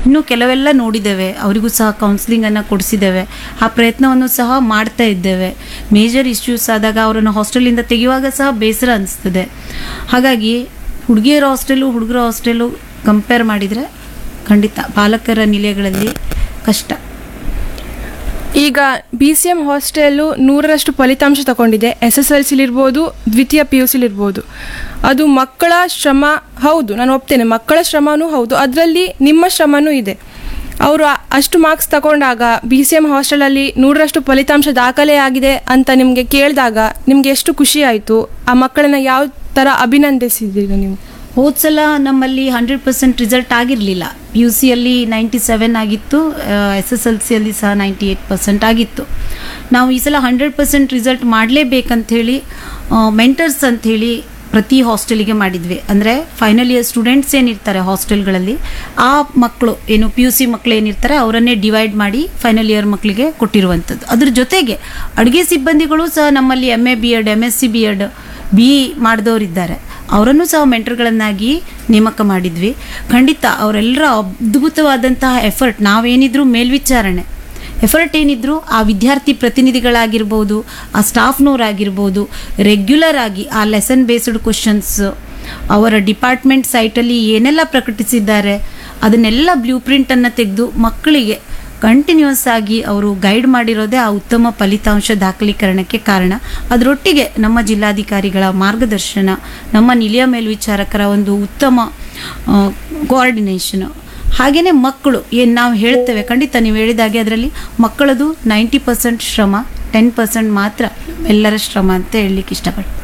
ಇನ್ನು ಕೆಲವೆಲ್ಲ ನೋಡಿದ್ದೇವೆ, ಅವರಿಗೂ ಸಹ ಕೌನ್ಸಿಲಿಂಗನ್ನು ಕೊಡಿಸಿದ್ದೇವೆ, ಆ ಪ್ರಯತ್ನವನ್ನು ಸಹ ಮಾಡ್ತಾ ಇದ್ದೇವೆ. ಮೇಜರ್ ಇಶ್ಯೂಸ್ ಆದಾಗ ಅವರನ್ನು ಹಾಸ್ಟೆಲಿಂದ ತೆಗೆಯುವಾಗ ಸಹ ಬೇಸರ ಅನಿಸ್ತದೆ. ಹಾಗಾಗಿ ಹುಡುಗಿಯರ ಹಾಸ್ಟೆಲು ಹುಡುಗರ ಹಾಸ್ಟೆಲು ಕಂಪೇರ್ ಮಾಡಿದರೆ ಖಂಡಿತ ಪಾಲಕರ ನಿಲಯಗಳಲ್ಲಿ ಕಷ್ಟ. ಈಗ BCM ಹಾಸ್ಟೆಲ್ಲು 100ರಷ್ಟು ಫಲಿತಾಂಶ ತಗೊಂಡಿದೆ. SSLCಲಿರ್ಬೋದು, ದ್ವಿತೀಯ PUCಲಿರ್ಬೋದು. ಅದು ಮಕ್ಕಳ ಶ್ರಮ ಹೌದು, ನಾನು ಒಪ್ತೇನೆ, ಮಕ್ಕಳ ಶ್ರಮನೂ ಹೌದು, ಅದರಲ್ಲಿ ನಿಮ್ಮ ಶ್ರಮನೂ ಇದೆ. ಅವರು ಅಷ್ಟು ಮಾರ್ಕ್ಸ್ ತಗೊಂಡಾಗ BCM ಹಾಸ್ಟೆಲಲ್ಲಿ 100ರಷ್ಟು ಫಲಿತಾಂಶ ದಾಖಲೆ ಆಗಿದೆ ಅಂತ ನಿಮಗೆ ಕೇಳಿದಾಗ ನಿಮಗೆ ಎಷ್ಟು ಖುಷಿ ಆಯಿತು? ಆ ಮಕ್ಕಳನ್ನು ಯಾವ ಥರ ಅಭಿನಂದಿಸಿದ್ದೀರಿ ನೀವು? ಹೋದ ಸಲ ನಮ್ಮಲ್ಲಿ 100% ರಿಸಲ್ಟ್ ಆಗಿರಲಿಲ್ಲ. PUCಯಲ್ಲಿ 97 ಆಗಿತ್ತು, SSLCಯಲ್ಲಿ ಸಹ 98% ಆಗಿತ್ತು. ನಾವು ಈ ಸಲ 100% ರಿಸಲ್ಟ್ ಮಾಡಲೇಬೇಕಂಥೇಳಿ ಮೆಂಟರ್ಸ್ ಅಂಥೇಳಿ ಪ್ರತಿ ಹಾಸ್ಟೆಲಿಗೆ ಮಾಡಿದ್ವಿ. ಅಂದರೆ ಫೈನಲ್ ಇಯರ್ ಸ್ಟೂಡೆಂಟ್ಸ್ ಏನಿರ್ತಾರೆ ಹಾಸ್ಟೆಲ್ಗಳಲ್ಲಿ, ಆ ಮಕ್ಕಳು ಏನು PUC ಮಕ್ಕಳು ಏನಿರ್ತಾರೆ ಅವರನ್ನೇ ಡಿವೈಡ್ ಮಾಡಿ ಫೈನಲ್ ಇಯರ್ ಮಕ್ಕಳಿಗೆ ಕೊಟ್ಟಿರುವಂಥದ್ದು. ಅದ್ರ ಜೊತೆಗೆ ಅಡುಗೆ ಸಿಬ್ಬಂದಿಗಳು ಸಹ ನಮ್ಮಲ್ಲಿ MA B.Ed MSc B.Ed BE ಮಾಡಿದವರಿದ್ದಾರೆ, ಅವರನ್ನು ಸಹ ಮೆಂಟರ್ಗಳನ್ನಾಗಿ ನೇಮಕ ಮಾಡಿದ್ವಿ. ಖಂಡಿತ ಅವರೆಲ್ಲರ ಅದ್ಭುತವಾದಂತಹ ಎಫರ್ಟ್, ನಾವೇನಿದ್ರು ಮೇಲ್ವಿಚಾರಣೆ ಎಫರ್ಟ್ ಏನಿದ್ರು ಆ ವಿದ್ಯಾರ್ಥಿ ಪ್ರತಿನಿಧಿಗಳಾಗಿರ್ಬೋದು, ಆ ಸ್ಟಾಫ್ನವರಾಗಿರ್ಬೋದು, ರೆಗ್ಯುಲರ್ ಆಗಿ ಆ ಲೆಸನ್ ಬೇಸ್ಡ್ ಕ್ವಶನ್ಸ್ ಅವರ ಡಿಪಾರ್ಟ್ಮೆಂಟ್ ಸೈಟಲ್ಲಿ ಏನೆಲ್ಲ ಪ್ರಕಟಿಸಿದ್ದಾರೆ ಅದನ್ನೆಲ್ಲ ಬ್ಲೂ ಪ್ರಿಂಟನ್ನು ತೆಗೆದು ಮಕ್ಕಳಿಗೆ ಕಂಟಿನ್ಯೂಸ್ ಆಗಿ ಅವರು ಗೈಡ್ ಮಾಡಿರೋದೇ ಆ ಉತ್ತಮ ಫಲಿತಾಂಶ ದಾಖಲೀಕರಣಕ್ಕೆ ಕಾರಣ. ಅದರೊಟ್ಟಿಗೆ ನಮ್ಮ ಜಿಲ್ಲಾಧಿಕಾರಿಗಳ ಮಾರ್ಗದರ್ಶನ, ನಮ್ಮ ನಿಲಯ ಮೇಲ್ವಿಚಾರಕರ ಒಂದು ಉತ್ತಮ ಕೋಆರ್ಡಿನೇಷನ್, ಹಾಗೆಯೇ ಮಕ್ಕಳು ಏನು ನಾವು ಹೇಳ್ತೇವೆ, ಖಂಡಿತ ನೀವು ಹೇಳಿದಾಗೆ ಅದರಲ್ಲಿ ಮಕ್ಕಳದು 90% ಶ್ರಮ, 10% ಮಾತ್ರ ಎಲ್ಲರ ಶ್ರಮ ಅಂತ ಹೇಳಲಿಕ್ಕೆ ಇಷ್ಟಪಡ್ತೀನಿ.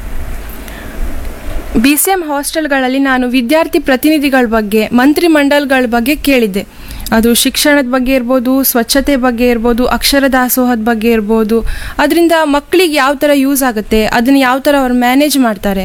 BCM ಹಾಸ್ಟೆಲ್ಗಳಲ್ಲಿ ನಾನು ವಿದ್ಯಾರ್ಥಿ ಪ್ರತಿನಿಧಿಗಳ ಬಗ್ಗೆ, ಮಂತ್ರಿಮಂಡಲಗಳ ಬಗ್ಗೆ ಕೇಳಿದ್ದೆ. ಅದು ಶಿಕ್ಷಣದ ಬಗ್ಗೆ ಇರ್ಬೋದು, ಸ್ವಚ್ಛತೆ ಬಗ್ಗೆ ಇರ್ಬೋದು, ಅಕ್ಷರ ದಾಸೋಹದ ಬಗ್ಗೆ ಇರ್ಬೋದು. ಅದರಿಂದ ಮಕ್ಕಳಿಗೆ ಯಾವ ಥರ ಯೂಸ್ ಆಗುತ್ತೆ, ಅದನ್ನು ಯಾವ ಥರ ಅವ್ರು ಮ್ಯಾನೇಜ್ ಮಾಡ್ತಾರೆ?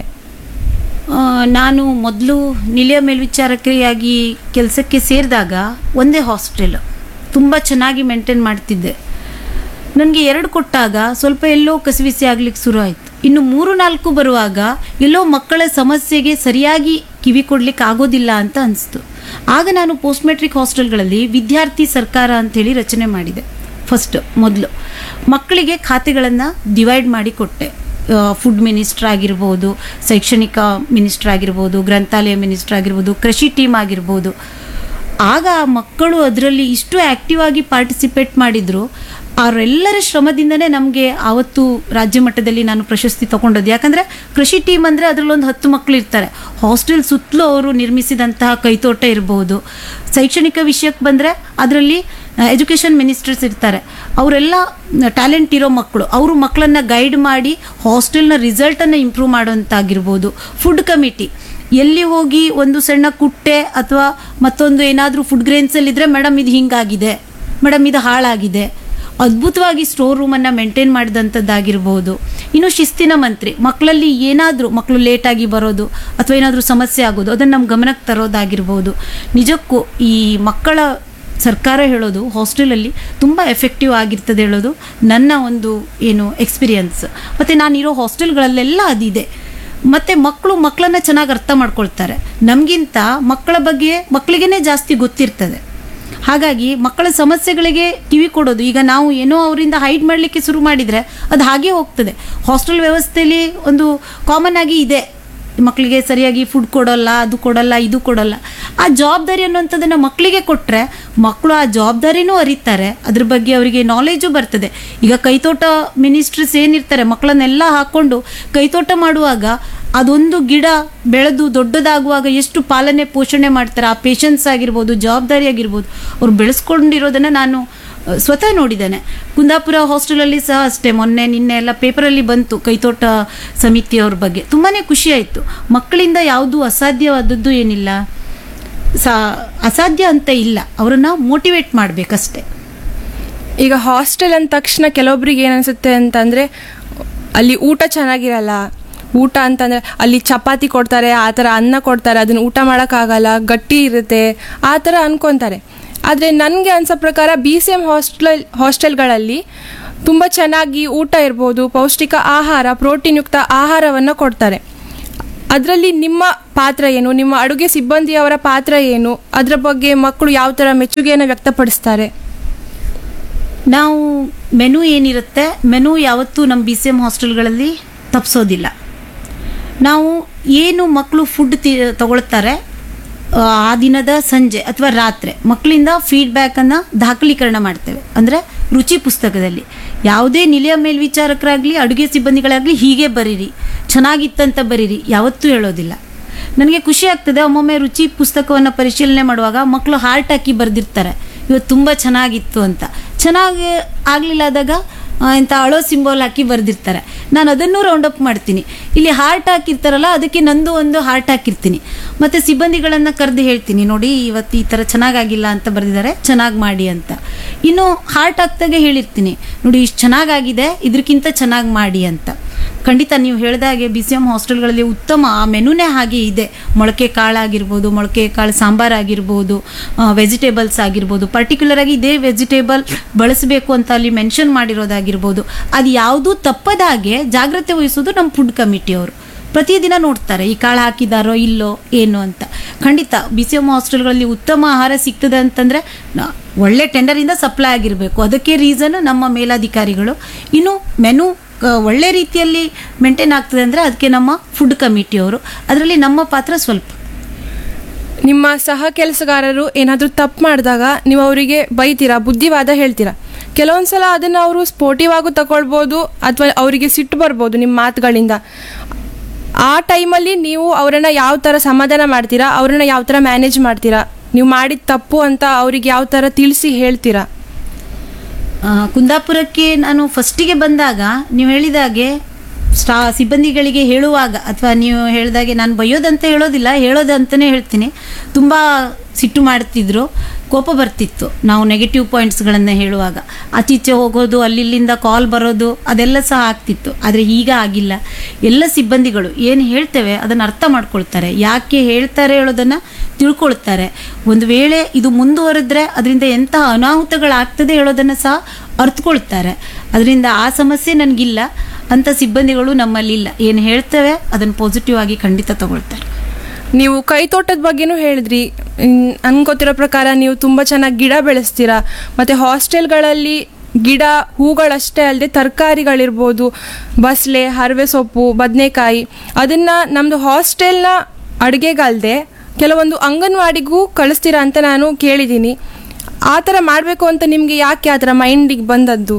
ನಾನು ಮೊದಲು ನಿಲಯ ಮೇಲ್ವಿಚಾರಕಿಯಾಗಿ ಕೆಲಸಕ್ಕೆ ಸೇರಿದಾಗ ಒಂದೇ ಹಾಸ್ಟೆಲ್ ತುಂಬ ಚೆನ್ನಾಗಿ ಮೇಂಟೈನ್ ಮಾಡ್ತಿದ್ದೆ. ನನಗೆ 2 ಕೊಟ್ಟಾಗ ಸ್ವಲ್ಪ ಎಲ್ಲೋ ಕಸಿವಿಸಿ ಆಗ್ಲಿಕ್ಕೆ ಶುರು ಆಯಿತು. ಇನ್ನು 3-4 ಬರುವಾಗ ಎಲ್ಲೋ ಮಕ್ಕಳ ಸಮಸ್ಯೆಗೆ ಸರಿಯಾಗಿ ಕಿವಿ ಕೊಡ್ಲಿಕ್ಕೆ ಆಗೋದಿಲ್ಲ ಅಂತ ಅನಿಸ್ತು. ಆಗ ನಾನು ಪೋಸ್ಟ್ ಮೆಟ್ರಿಕ್ ಹಾಸ್ಟೆಲ್ಗಳಲ್ಲಿ ವಿದ್ಯಾರ್ಥಿ ಸರ್ಕಾರ ಅಂಥೇಳಿ ರಚನೆ ಮಾಡಿದೆ. ಮೊದಲು ಮಕ್ಕಳಿಗೆ ಖಾತೆಗಳನ್ನು ಡಿವೈಡ್ ಮಾಡಿ ಕೊಟ್ಟೆ. ಫುಡ್ ಮಿನಿಸ್ಟರ್ ಆಗಿರ್ಬೋದು, ಶೈಕ್ಷಣಿಕ ಮಿನಿಸ್ಟರ್ ಆಗಿರ್ಬೋದು, ಗ್ರಂಥಾಲಯ ಮಿನಿಸ್ಟರ್ ಆಗಿರ್ಬೋದು, ಕೃಷಿ ಟೀಮ್ ಆಗಿರ್ಬೋದು. ಆಗ ಮಕ್ಕಳು ಅದರಲ್ಲಿ ಇಷ್ಟು ಆ್ಯಕ್ಟಿವ್ ಆಗಿ ಪಾರ್ಟಿಸಿಪೇಟ್ ಮಾಡಿದರು. ಅವರೆಲ್ಲರ ಶ್ರಮದಿಂದನೇ ನಮಗೆ ಆವತ್ತು ರಾಜ್ಯ ಮಟ್ಟದಲ್ಲಿ ನಾನು ಪ್ರಶಸ್ತಿ ತೊಗೊಂಡದ್ದು. ಯಾಕಂದರೆ ಕೃಷಿ ಟೀಮ್ ಅಂದರೆ ಅದರಲ್ಲೊಂದು 10 ಮಕ್ಕಳು ಇರ್ತಾರೆ. ಹಾಸ್ಟೆಲ್ ಸುತ್ತಲೂ ಅವರು ನಿರ್ಮಿಸಿದಂತಹ ಕೈತೋಟ ಇರ್ಬೋದು. ಶೈಕ್ಷಣಿಕ ವಿಷಯಕ್ಕೆ ಬಂದರೆ ಅದರಲ್ಲಿ ಎಜುಕೇಷನ್ ಮಿನಿಸ್ಟರ್ಸ್ ಇರ್ತಾರೆ. ಅವರೆಲ್ಲ ಟ್ಯಾಲೆಂಟ್ ಇರೋ ಮಕ್ಕಳು. ಅವರು ಮಕ್ಕಳನ್ನು ಗೈಡ್ ಮಾಡಿ ಹಾಸ್ಟೆಲ್ನ ರಿಸಲ್ಟನ್ನು ಇಂಪ್ರೂವ್ ಮಾಡೋಂತಾಗಿರ್ಬೋದು. ಫುಡ್ ಕಮಿಟಿ ಎಲ್ಲಿ ಹೋಗಿ ಒಂದು ಸಣ್ಣ ಕುಟ್ಟೆ ಅಥವಾ ಮತ್ತೊಂದು ಏನಾದರೂ ಫುಡ್ ಗ್ರೇನ್ಸಲ್ಲಿದ್ದರೆ, ಮೇಡಮ್ ಇದು ಹಿಂಗಾಗಿದೆ, ಮೇಡಮ್ ಇದು ಹಾಳಾಗಿದೆ, ಅದ್ಭುತವಾಗಿ ಸ್ಟೋರ್ ರೂಮನ್ನು ಮೇಂಟೈನ್ ಮಾಡಿದಂಥದ್ದಾಗಿರ್ಬೋದು. ಇನ್ನು ಶಿಸ್ತಿನ ಮಂತ್ರಿ, ಮಕ್ಕಳಲ್ಲಿ ಏನಾದರೂ ಮಕ್ಕಳು ಲೇಟಾಗಿ ಬರೋದು ಅಥವಾ ಏನಾದರೂ ಸಮಸ್ಯೆ ಆಗೋದು ಅದನ್ನು ನಮ್ಮ ಗಮನಕ್ಕೆ ತರೋದಾಗಿರ್ಬೋದು. ನಿಜಕ್ಕೂ ಈ ಮಕ್ಕಳ ಸರ್ಕಾರ ಹೇಳೋದು ಹಾಸ್ಟೆಲಲ್ಲಿ ತುಂಬ ಎಫೆಕ್ಟಿವ್ ಆಗಿರ್ತದೆ ಹೇಳೋದು ನನ್ನ ಒಂದು ಏನು ಎಕ್ಸ್ಪೀರಿಯನ್ಸ್. ಮತ್ತು ನಾನಿರೋ ಹಾಸ್ಟೆಲ್ಗಳಲ್ಲೆಲ್ಲ ಅದಿದೆ. ಮತ್ತು ಮಕ್ಕಳನ್ನು ಚೆನ್ನಾಗಿ ಅರ್ಥ ಮಾಡ್ಕೊಳ್ತಾರೆ. ನಮಗಿಂತ ಮಕ್ಕಳ ಬಗ್ಗೆ ಮಕ್ಕಳಿಗೇ ಜಾಸ್ತಿ ಗೊತ್ತಿರ್ತದೆ. ಹಾಗಾಗಿ ಮಕ್ಕಳ ಸಮಸ್ಯೆಗಳಿಗೆ ಕಿವಿ ಕೊಡೋದು, ಈಗ ನಾವು ಏನೋ ಅವರಿಂದ ಹೈಡ್ ಮಾಡಲಿಕ್ಕೆ ಶುರು ಮಾಡಿದರೆ ಅದು ಹಾಗೇ ಹೋಗ್ತದೆ. ಹಾಸ್ಟೆಲ್ ವ್ಯವಸ್ಥೆಯಲ್ಲಿ ಒಂದು ಕಾಮನ್ ಆಗಿ ಇದೆ, ಮಕ್ಕಳಿಗೆ ಸರಿಯಾಗಿ ಫುಡ್ ಕೊಡೋಲ್ಲ, ಅದು ಕೊಡೋಲ್ಲ, ಇದು ಕೊಡೋಲ್ಲ. ಆ ಜವಾಬ್ದಾರಿ ಅನ್ನುವಂಥದ್ದನ್ನು ಮಕ್ಕಳಿಗೆ ಕೊಟ್ಟರೆ ಮಕ್ಕಳು ಆ ಜವಾಬ್ದಾರಿನೂ ಅರಿತಾರೆ, ಅದ್ರ ಬಗ್ಗೆ ಅವರಿಗೆ ನಾಲೆಜು ಬರ್ತದೆ. ಈಗ ಕೈತೋಟ ಮಿನಿಸ್ಟ್ರೀಸ್ ಏನಿರ್ತಾರೆ, ಮಕ್ಕಳನ್ನೆಲ್ಲ ಹಾಕ್ಕೊಂಡು ಕೈತೋಟ ಮಾಡುವಾಗ ಅದೊಂದು ಗಿಡ ಬೆಳೆದು ದೊಡ್ಡದಾಗುವಾಗ ಎಷ್ಟು ಪಾಲನೆ ಪೋಷಣೆ ಮಾಡ್ತಾರೆ, ಆ ಪೇಷನ್ಸ್ ಆಗಿರ್ಬೋದು, ಜವಾಬ್ದಾರಿ ಆಗಿರ್ಬೋದು, ಅವ್ರು ಬೆಳೆಸ್ಕೊಂಡಿರೋದನ್ನು ನಾನು ಸ್ವತಃ ನೋಡಿದ್ದೇನೆ. ಕುಂದಾಪುರ ಹಾಸ್ಟೆಲಲ್ಲಿ ಸಹ ಅಷ್ಟೇ, ನಿನ್ನೆ ಎಲ್ಲ ಪೇಪರಲ್ಲಿ ಬಂತು ಕೈತೋಟ ಸಮಿತಿಯವ್ರ ಬಗ್ಗೆ. ತುಂಬಾ ಖುಷಿ ಆಯಿತು. ಮಕ್ಕಳಿಂದ ಯಾವುದು ಅಸಾಧ್ಯವಾದದ್ದು ಏನಿಲ್ಲ, ಅಸಾಧ್ಯ ಅಂತ ಇಲ್ಲ, ಅವರನ್ನು ಮೋಟಿವೇಟ್ ಮಾಡಬೇಕಷ್ಟೆ. ಈಗ ಹಾಸ್ಟೆಲ್ ಅಂದ ತಕ್ಷಣ ಕೆಲವೊಬ್ರಿಗೆ ಏನನ್ಸುತ್ತೆ ಅಂತಂದರೆ ಅಲ್ಲಿ ಊಟ ಚೆನ್ನಾಗಿರಲ್ಲ. ಊಟ ಅಂತಂದರೆ ಅಲ್ಲಿ ಚಪಾತಿ ಕೊಡ್ತಾರೆ, ಆ ಥರ ಅನ್ನ ಕೊಡ್ತಾರೆ, ಅದನ್ನು ಊಟ ಮಾಡೋಕ್ಕಾಗಲ್ಲ, ಗಟ್ಟಿ ಇರುತ್ತೆ, ಆ ಥರ ಅಂದ್ಕೊತಾರೆ. ಆದರೆ ನನಗೆ ಅನಿಸೋ ಪ್ರಕಾರ BCM ಹಾಸ್ಟೆಲ್ಗಳಲ್ಲಿ ತುಂಬ ಚೆನ್ನಾಗಿ ಊಟ ಇರ್ಬೋದು, ಪೌಷ್ಟಿಕ ಆಹಾರ, ಪ್ರೋಟೀನ್ಯುಕ್ತ ಆಹಾರವನ್ನು ಕೊಡ್ತಾರೆ. ಅದರಲ್ಲಿ ನಿಮ್ಮ ಪಾತ್ರ ಏನು, ನಿಮ್ಮ ಅಡುಗೆ ಸಿಬ್ಬಂದಿಯವರ ಪಾತ್ರ ಏನು, ಅದರ ಬಗ್ಗೆ ಮಕ್ಕಳು ಯಾವ ಥರ ಮೆಚ್ಚುಗೆಯನ್ನು ವ್ಯಕ್ತಪಡಿಸ್ತಾರೆ? ನಾವು ಮೆನು ಏನಿರುತ್ತೆ, ಮೆನು ಯಾವತ್ತೂ ನಮ್ಮ BCM ಹಾಸ್ಟೆಲ್ಗಳಲ್ಲಿ ತಪ್ಪಿಸೋದಿಲ್ಲ. ನಾವು ಏನು ಮಕ್ಕಳು ಫುಡ್ ತಗೊಳ್ತಾರೆ ಆ ದಿನದ ಸಂಜೆ ಅಥವಾ ರಾತ್ರಿ ಮಕ್ಕಳಿಂದ ಫೀಡ್ಬ್ಯಾಕನ್ನು ದಾಖಲೀಕರಣ ಮಾಡ್ತೇವೆ. ಅಂದರೆ ರುಚಿ ಪುಸ್ತಕದಲ್ಲಿ ಯಾವುದೇ ನಿಲಯ ಮೇಲ್ವಿಚಾರಕರಾಗಲಿ ಅಡುಗೆ ಸಿಬ್ಬಂದಿಗಳಾಗಲಿ ಹೀಗೆ ಬರೀರಿ, ಚೆನ್ನಾಗಿತ್ತಂತ ಬರೀರಿ ಯಾವತ್ತೂ ಹೇಳೋದಿಲ್ಲ. ನನಗೆ ಖುಷಿ ಆಗ್ತದೆ ಒಮ್ಮೊಮ್ಮೆ ರುಚಿ ಪುಸ್ತಕವನ್ನು ಪರಿಶೀಲನೆ ಮಾಡುವಾಗ ಮಕ್ಕಳು ಹಾರ್ಟ್ ಹಾಕಿ ಬರೆದಿರ್ತಾರೆ ಇವತ್ತು ತುಂಬ ಚೆನ್ನಾಗಿತ್ತು ಅಂತ. ಚೆನ್ನಾಗಿ ಆಗಲಿಲ್ಲ ಆದಾಗ ಇಂಥ ಅಳೋ ಸಿಂಬಲ್ ಹಾಕಿ ಬರೆದಿರ್ತಾರೆ. ನಾನು ಅದನ್ನು ರೌಂಡ್ ಅಪ್ ಮಾಡ್ತೀನಿ. ಇಲ್ಲಿ ಹಾರ್ಟ್ ಹಾಕಿರ್ತಾರಲ್ಲ ಅದಕ್ಕೆ ನಂದು ಒಂದು ಹಾರ್ಟ್ ಹಾಕಿರ್ತೀನಿ. ಮತ್ತು ಸಿಬ್ಬಂದಿಗಳನ್ನು ಕರೆದು ಹೇಳ್ತೀನಿ, ನೋಡಿ ಇವತ್ತು ಈ ಥರ ಚೆನ್ನಾಗಾಗಿಲ್ಲ ಅಂತ ಬರೆದಿದ್ದಾರೆ, ಚೆನ್ನಾಗಿ ಮಾಡಿ ಅಂತ. ಇನ್ನು ಹಾರ್ಟ್ ಹಾಕ್ದಾಗೆ ಹೇಳಿರ್ತೀನಿ, ನೋಡಿ ಇಷ್ಟು ಚೆನ್ನಾಗಾಗಿದೆ, ಇದಕ್ಕಿಂತ ಚೆನ್ನಾಗಿ ಮಾಡಿ ಅಂತ. ಖಂಡಿತ ನೀವು ಹೇಳಿದಾಗೆ BCM ಹಾಸ್ಟೆಲ್ಗಳಲ್ಲಿ ಉತ್ತಮ ಆ ಮೆನುನೇ ಹಾಗೆ ಇದೆ. ಮೊಳಕೆ ಕಾಳು ಆಗಿರ್ಬೋದು, ಮೊಳಕೆ ಕಾಳು ಸಾಂಬಾರು ಆಗಿರ್ಬೋದು, ವೆಜಿಟೇಬಲ್ಸ್ ಆಗಿರ್ಬೋದು, ಪರ್ಟಿಕ್ಯುಲರಾಗಿ ಇದೇ ವೆಜಿಟೇಬಲ್ ಬಳಸಬೇಕು ಅಂತ ಅಲ್ಲಿ ಮೆನ್ಷನ್ ಮಾಡಿರೋದಾಗಿರ್ಬೋದು, ಅದು ಯಾವುದೂ ತಪ್ಪದಾಗೆ ಜಾಗ್ರತೆ ವಹಿಸೋದು ನಮ್ಮ ಫುಡ್ ಕಮಿಟಿಯವರು ಪ್ರತಿದಿನ ನೋಡ್ತಾರೆ, ಈ ಕಾಳು ಹಾಕಿದಾರೋ ಇಲ್ಲೋ ಏನು ಅಂತ. ಖಂಡಿತ BCM ಹಾಸ್ಟೆಲ್ಗಳಲ್ಲಿ ಉತ್ತಮ ಆಹಾರ ಸಿಗ್ತದೆ ಅಂತಂದರೆ ಒಳ್ಳೆ ಟೆಂಡರಿಂದ ಸಪ್ಲೈ ಆಗಿರಬೇಕು. ಅದಕ್ಕೆ ರೀಸನ್ ನಮ್ಮ ಮೇಲಾಧಿಕಾರಿಗಳು. ಇನ್ನು ಮೆನು ಒಳ್ಳೆ ರೀತಿಯಲ್ಲಿ ಮೇಂಟೈನ್ ಆಗ್ತದೆ ಅಂದರೆ ಅದಕ್ಕೆ ನಮ್ಮ ಫುಡ್ ಕಮಿಟಿಯವರು. ಅದರಲ್ಲಿ ನಮ್ಮ ಪಾತ್ರ ಸ್ವಲ್ಪ. ನಿಮ್ಮ ಸಹ ಕೆಲಸಗಾರರು ಏನಾದರೂ ತಪ್ಪು ಮಾಡಿದಾಗ ನೀವು ಅವರಿಗೆ ಬೈತೀರಾ, ಬುದ್ಧಿವಾದ ಹೇಳ್ತೀರಾ. ಕೆಲವೊಂದು ಸಲ ಅದನ್ನು ಅವರು ಸ್ಪೋರ್ಟಿವ್ ಆಗೂ ತಗೊಳ್ಬೋದು ಅಥವಾ ಅವರಿಗೆ ಸಿಟ್ಟು ಬರ್ಬೋದು ನಿಮ್ಮ ಮಾತುಗಳಿಂದ. ಆ ಟೈಮಲ್ಲಿ ನೀವು ಅವರನ್ನು ಯಾವ ಥರ ಸಮಾಧಾನ ಮಾಡ್ತೀರಾ, ಅವರನ್ನು ಯಾವ ಥರ ಮ್ಯಾನೇಜ್ ಮಾಡ್ತೀರಾ? ನೀವು ಮಾಡಿದ ತಪ್ಪು ಅಂತ ಅವ್ರಿಗೆ ಯಾವ ಥರ ತಿಳಿಸಿ ಹೇಳ್ತೀರಾ? ಕುಂದಾಪುರಕ್ಕೆ ನಾನು ಫಸ್ಟಿಗೆ ಬಂದಾಗ ನೀವು ಹೇಳಿದಾಗೆ ಸಿಬ್ಬಂದಿಗಳಿಗೆ ಹೇಳುವಾಗ ಅಥವಾ ನೀವು ಹೇಳಿದಾಗೆ ನಾನು ಬೈಯೋದಂತ ಹೇಳೋದಿಲ್ಲ, ಹೇಳೋದಂತಲೇ ಹೇಳ್ತೀನಿ. ತುಂಬ ಸಿಟ್ಟು ಮಾಡ್ತಿದ್ರು, ಕೋಪ ಬರ್ತಿತ್ತು ನಾವು ನೆಗೆಟಿವ್ ಪಾಯಿಂಟ್ಸ್ಗಳನ್ನು ಹೇಳುವಾಗ. ಆಚೀಚೆ ಹೋಗೋದು, ಅಲ್ಲಿಂದ ಕಾಲ್ ಬರೋದು ಅದೆಲ್ಲ ಸಹ ಆಗ್ತಿತ್ತು. ಆದರೆ ಈಗ ಆಗಿಲ್ಲ. ಎಲ್ಲ ಸಿಬ್ಬಂದಿಗಳು ಏನು ಹೇಳ್ತೇವೆ ಅದನ್ನು ಅರ್ಥ ಮಾಡ್ಕೊಳ್ತಾರೆ, ಯಾಕೆ ಹೇಳ್ತಾರೆ ಹೇಳೋದನ್ನು ತಿಳ್ಕೊಳ್ತಾರೆ. ಒಂದು ವೇಳೆ ಇದು ಮುಂದುವರೆದ್ರೆ ಅದರಿಂದ ಎಂತಹ ಅನಾಹುತಗಳಾಗ್ತದೆ ಹೇಳೋದನ್ನು ಸಹ ಅರ್ಥಕೊಳ್ತಾರೆ. ಅದರಿಂದ ಆ ಸಮಸ್ಯೆ ನನಗಿಲ್ಲ, ಅಂಥ ಸಿಬ್ಬಂದಿಗಳು ನಮ್ಮಲ್ಲಿಲ್ಲ. ಏನು ಹೇಳ್ತೇವೆ ಅದನ್ನು ಪಾಸಿಟಿವ್ ಆಗಿ ಖಂಡಿತ ತಗೊಳ್ತಾರೆ. ನೀವು ಕೈತೋಟದ ಬಗ್ಗೆನೂ ಹೇಳಿದ್ರಿ. ನನ್ಗೆ ಗೊತ್ತಿರೋ ಪ್ರಕಾರ ನೀವು ತುಂಬ ಚೆನ್ನಾಗಿ ಗಿಡ ಬೆಳೆಸ್ತೀರಾ. ಮತ್ತು ಹಾಸ್ಟೆಲ್ಗಳಲ್ಲಿ ಗಿಡ ಹೂಗಳಷ್ಟೇ ಅಲ್ಲದೆ ತರಕಾರಿಗಳಿರ್ಬೋದು, ಬಸಳೆ, ಹರವೆ ಸೊಪ್ಪು, ಬದನೆಕಾಯಿ, ಅದನ್ನು ನಮ್ಮದು ಹಾಸ್ಟೆಲ್ನ ಅಡುಗೆಗಲ್ಲದೆ ಕೆಲವೊಂದು ಅಂಗನವಾಡಿಗೂ ಕಳಿಸ್ತೀರಾ ಅಂತ ನಾನು ಕೇಳಿದ್ದೀನಿ. ಆ ಥರ ಮಾಡಬೇಕು ಅಂತ ನಿಮಗೆ ಯಾಕೆ ಆ ಥರ ಮೈಂಡಿಗೆ ಬಂದದ್ದು?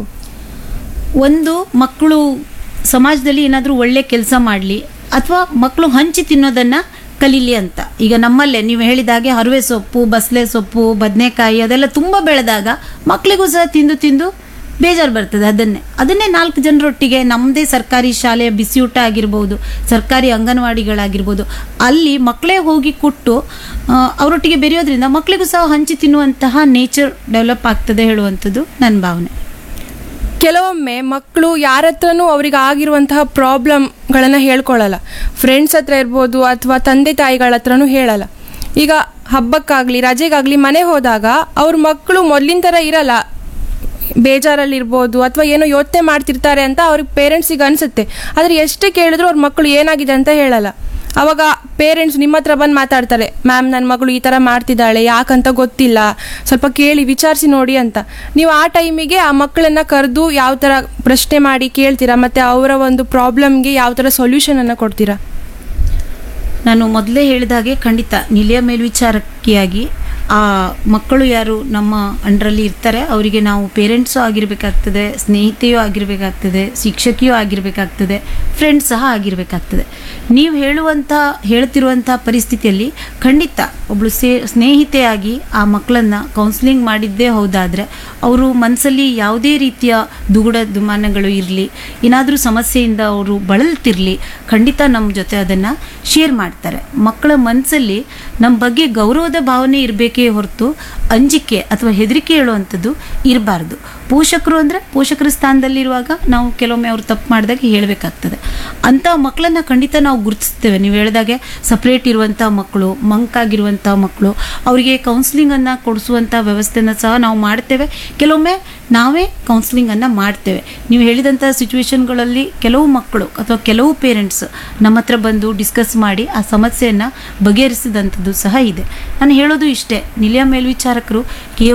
ಒಂದು ಮಕ್ಕಳು ಸಮಾಜದಲ್ಲಿ ಏನಾದರೂ ಒಳ್ಳೆ ಕೆಲಸ ಮಾಡಲಿ ಅಥವಾ ಮಕ್ಕಳು ಹಂಚಿ ತಿನ್ನೋದನ್ನು ಕಲೀಲಿ ಅಂತ. ಈಗ ನಮ್ಮಲ್ಲೇ ನೀವು ಹೇಳಿದಾಗೆ ಹರವೆ ಸೊಪ್ಪು, ಬಸಳೆ ಸೊಪ್ಪು, ಬದನೆಕಾಯಿ ಅದೆಲ್ಲ ತುಂಬ ಬೆಳೆದಾಗ ಮಕ್ಕಳಿಗೂ ಸಹ ತಿಂದು ತಿಂದು ಬೇಜಾರು ಬರ್ತದೆ. ಅದನ್ನೇ 4 ಜನರೊಟ್ಟಿಗೆ ನಮ್ಮದೇ ಸರ್ಕಾರಿ ಶಾಲೆಯ ಬಿಸಿಯೂಟ ಆಗಿರ್ಬೋದು, ಸರ್ಕಾರಿ ಅಂಗನವಾಡಿಗಳಾಗಿರ್ಬೋದು, ಅಲ್ಲಿ ಮಕ್ಕಳೇ ಹೋಗಿ ಕೊಟ್ಟು ಅವರೊಟ್ಟಿಗೆ ಬೆರೆಯೋದ್ರಿಂದ ಮಕ್ಕಳಿಗೂ ಸಹ ಹಂಚಿ ತಿನ್ನುವಂತಹ ನೇಚರ್ ಡೆವಲಪ್ ಆಗ್ತದೆ ಹೇಳುವಂಥದ್ದು ನನ್ನ ಭಾವನೆ. ಕೆಲವೊಮ್ಮೆ ಮಕ್ಕಳು ಯಾರ ಹತ್ರನೂ ಅವ್ರಿಗೆ ಆಗಿರುವಂತಹ ಪ್ರಾಬ್ಲಮ್ಗಳನ್ನು ಹೇಳ್ಕೊಳ್ಳಲ್ಲ. ಫ್ರೆಂಡ್ಸ್ ಹತ್ರ ಇರ್ಬೋದು ಅಥವಾ ತಂದೆ ತಾಯಿಗಳ ಹತ್ರನೂ ಹೇಳಲ್ಲ. ಈಗ ಹಬ್ಬಕ್ಕಾಗಲಿ ರಜೆಗಾಗಲಿ ಮನೆ ಹೋದಾಗ ಅವ್ರ ಮಕ್ಕಳು ಮೊದಲಿನ ಥರ ಇರಲ್ಲ, ಬೇಜಾರಲ್ಲಿರ್ಬೋದು ಅಥವಾ ಏನೋ ಯೋಚನೆ ಮಾಡ್ತಿರ್ತಾರೆ ಅಂತ ಅವ್ರಿಗೆ ಪೇರೆಂಟ್ಸಿಗೆ ಅನಿಸುತ್ತೆ. ಆದರೆ ಎಷ್ಟೇ ಕೇಳಿದ್ರು ಅವ್ರ ಮಕ್ಕಳು ಏನಾಗಿದೆ ಅಂತ ಹೇಳಲ್ಲ. ಆವಾಗ ಪೇರೆಂಟ್ಸ್ ನಿಮ್ಮ ಹತ್ರ ಬಂದು ಮಾತಾಡ್ತಾರೆ, ಮ್ಯಾಮ್ ನನ್ನ ಮಗಳು ಈ ಥರ ಮಾಡ್ತಿದ್ದಾಳೆ, ಯಾಕಂತ ಗೊತ್ತಿಲ್ಲ, ಸ್ವಲ್ಪ ಕೇಳಿ ವಿಚಾರಿಸಿ ನೋಡಿ ಅಂತ. ನೀವು ಆ ಟೈಮಿಗೆ ಆ ಮಕ್ಕಳನ್ನು ಕರೆದು ಯಾವ ಥರ ಪ್ರಶ್ನೆ ಮಾಡಿ ಕೇಳ್ತೀರಾ ಮತ್ತು ಅವರ ಒಂದು ಪ್ರಾಬ್ಲಮ್ಗೆ ಯಾವ ಥರ ಸೊಲ್ಯೂಷನನ್ನು ಕೊಡ್ತೀರಾ? ನಾನು ಮೊದಲೇ ಹೇಳಿದಾಗೆ ಖಂಡಿತ ನಿಲಯ ಮೇಲ್ವಿಚಾರಕಿಯಾಗಿ ಆ ಮಕ್ಕಳು ಯಾರು ನಮ್ಮ ಅಂಡರಲ್ಲಿ ಇರ್ತಾರೆ ಅವರಿಗೆ ನಾವು ಪೇರೆಂಟ್ಸು ಆಗಿರಬೇಕಾಗ್ತದೆ, ಸ್ನೇಹಿತೆಯೂ ಆಗಿರಬೇಕಾಗ್ತದೆ, ಶಿಕ್ಷಕಿಯೂ ಆಗಿರಬೇಕಾಗ್ತದೆ, ಫ್ರೆಂಡ್ಸ್ ಸಹ ಆಗಿರಬೇಕಾಗ್ತದೆ. ನೀವು ಹೇಳ್ತಿರುವಂಥ ಪರಿಸ್ಥಿತಿಯಲ್ಲಿ ಖಂಡಿತ ಒಬ್ಬಳು ಸ್ನೇಹಿತೆಯಾಗಿ ಆ ಮಕ್ಕಳನ್ನು ಕೌನ್ಸಿಲಿಂಗ್ ಮಾಡಿದ್ದೇ ಹೌದಾದರೆ ಅವರು ಮನಸ್ಸಲ್ಲಿ ಯಾವುದೇ ರೀತಿಯ ದುಗುಡ ದುಮಾನಗಳು ಇರಲಿ, ಏನಾದರೂ ಸಮಸ್ಯೆಯಿಂದ ಅವರು ಬಳಲ್ತಿರಲಿ, ಖಂಡಿತ ನಮ್ಮ ಜೊತೆ ಅದನ್ನು ಶೇರ್ ಮಾಡ್ತಾರೆ. ಮಕ್ಕಳ ಮನಸ್ಸಲ್ಲಿ ನಮ್ಮ ಬಗ್ಗೆ ಗೌರವದ ಭಾವನೆ ಇರಬೇಕೇ ಹೊರತು ಅಂಜಿಕೆ ಅಥವಾ ಹೆದರಿಕೆ ಹೇಳುವಂಥದ್ದು ಇರಬಾರ್ದು. ಪೋಷಕರು ಅಂದರೆ ಪೋಷಕರ ಸ್ಥಾನದಲ್ಲಿರುವಾಗ ನಾವು ಕೆಲವೊಮ್ಮೆ ಅವ್ರು ತಪ್ಪು ಮಾಡಿದಾಗ ಹೇಳಬೇಕಾಗ್ತದೆ. ಅಂಥ ಮಕ್ಕಳನ್ನು ಖಂಡಿತ ನಾವು ಗುರುತಿಸ್ತೇವೆ. ನೀವು ಹೇಳಿದಾಗೆ ಸಪ್ರೇಟ್ ಇರುವಂಥ ಮಕ್ಕಳು, ಮಂಕಾಗಿರುವಂಥ ಮಕ್ಕಳು, ಅವರಿಗೆ ಕೌನ್ಸಿಲಿಂಗನ್ನು ಕೊಡಿಸುವಂಥ ವ್ಯವಸ್ಥೆನ ಸಹ ನಾವು ಮಾಡ್ತೇವೆ. ಕೆಲವೊಮ್ಮೆ ನಾವೇ ಕೌನ್ಸಿಲಿಂಗನ್ನು ಮಾಡ್ತೇವೆ. ನೀವು ಹೇಳಿದಂಥ ಸಿಚುವೇಶನ್ಗಳಲ್ಲಿ ಕೆಲವು ಮಕ್ಕಳು ಅಥವಾ ಕೆಲವು ಪೇರೆಂಟ್ಸ್ ನಮ್ಮ ಹತ್ರ ಬಂದು ಡಿಸ್ಕಸ್ ಮಾಡಿ ಆ ಸಮಸ್ಯೆಯನ್ನು ಬಗೆಹರಿಸಿದಂಥದ್ದು ಸಹ ಇದೆ. ನಾನು ಹೇಳೋದು ಇಷ್ಟೇ, ನಿಲಯ ಮೇಲ್ವಿಚಾರಕರು ಕೇವಲ